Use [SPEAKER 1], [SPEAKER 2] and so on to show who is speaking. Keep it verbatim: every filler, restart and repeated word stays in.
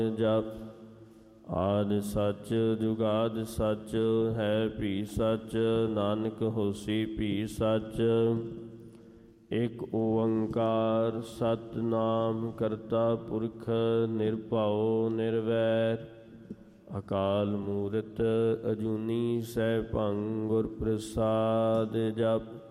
[SPEAKER 1] ਜਪ। ਆਦਿ ਸੱਚ ਜੁਗਾਦਿ ਸੱਚ, ਹੈ ਭੀ ਸੱਚ, ਨਾਨਕ ਹੋਸੀ ਭੀ ਸੱਚ। ਇਕ ਓੰਕਾਰ ਸਤਿਨਾਮ ਕਰਤਾ ਪੁਰਖ, ਨਿਰਭਉ ਨਿਰਵੈਰ। ਅਕਾਲ ਮੂਰਤ ਅਜੂਨੀ ਸੈਭੰ, ਗੁਰ ਪ੍ਰਸਾਦਿ ਜਪ।